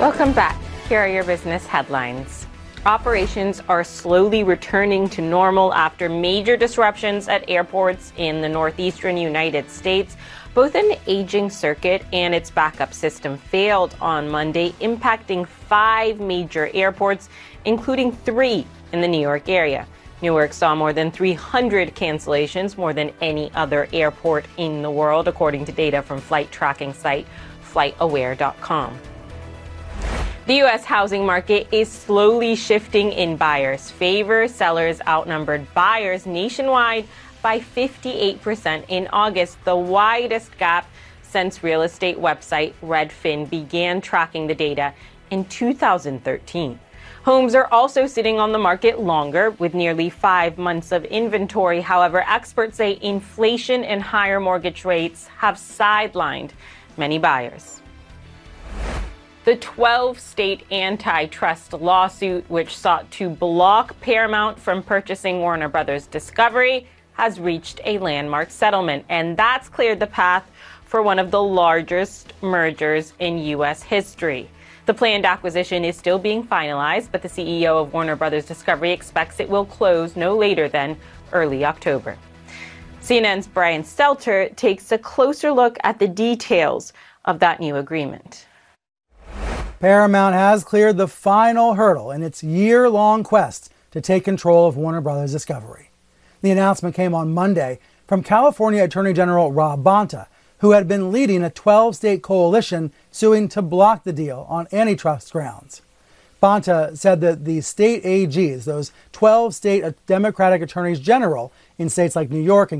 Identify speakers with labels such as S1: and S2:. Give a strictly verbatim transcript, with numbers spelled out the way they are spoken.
S1: Welcome back. Here are your business headlines. Operations are slowly returning to normal after major disruptions at airports in the northeastern United States. Both an aging circuit and its backup system failed on Monday, impacting five major airports, including three in the New York area. Newark saw more than three hundred cancellations, more than any other airport in the world, according to data from flight tracking site flight aware dot com. The U S housing market is slowly shifting in buyers' favor. Sellers outnumbered buyers nationwide by fifty-eight percent in August, the widest gap since real estate website Redfin began tracking the data in two thousand thirteen. Homes are also sitting on the market longer, with nearly five months of inventory. However, experts say inflation and higher mortgage rates have sidelined many buyers. The twelve-state antitrust lawsuit, which sought to block Paramount from purchasing Warner Brothers Discovery, has reached a landmark settlement, and that's cleared the path for one of the largest mergers in U S history. The planned acquisition is still being finalized, but the C E O of Warner Brothers Discovery expects it will close no later than early October. C N N's Brian Stelter takes a closer look at the details of that new agreement.
S2: Paramount has cleared the final hurdle in its year-long quest to take control of Warner Brothers Discovery. The announcement came on Monday from California Attorney General Rob Bonta, who had been leading a twelve-state coalition suing to block the deal on antitrust grounds. Bonta said that the state A Gs, those twelve state Democratic attorneys general in states like New York and